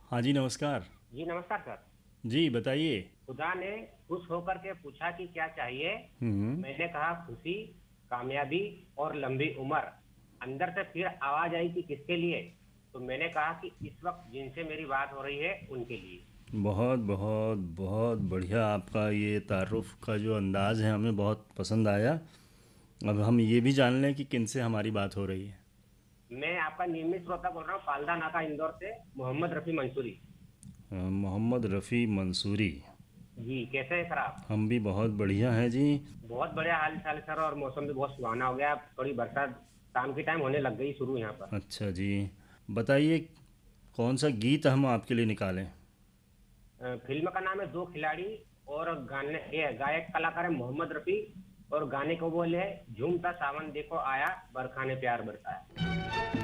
हाँ जी, नमस्कार। जी नमस्कार सर। जी, बताइए। खुदा ने खुश होकर के पूछा कि क्या चाहिए। हुँ। मैंने कहा खुशी, कामयाबी और लंबी उम्र। अंदर से फिर आवाज आई कि किसके लिए। तो मैंने कहा कि इस वक्त जिनसे मेरी बात हो रही है उनके लिए। बहुत, बहुत, बहुत बढ़िया आपका ये तारुफ़ का जो अंदाज़ है हमें बहुत पसंद आया। अब हम ये भी जान लें कि किनसे हमारी बात हो रही है। मैं आपका नियमित श्रोता बोल रहा हूँ, पालदा नाका इंदौर से मोहम्मद रफी मंसूरी। मोहम्मद रफ़ी मंसूरी। जी कैसे हैं सर आप? हम भी बहुत बढ़िया हैं जी। बहुत बढ़िया हाल चाल है सर, और मौसम भी बहुत सुहाना हो गया। अब थोड़ी बरसात शाम के टाइम होने लग गई शुरू यहाँ पर। अच्छा जी। बताइए कौन सा गीत हम आपके लिए निकालें? फिल्म का नाम है दो खिलाड़ी। और गाने ये गायक कलाकार है मोहम्मद रफी। और गाने को बोले है झूमता सावन देखो आया, बरखा ने प्यार बरसाया।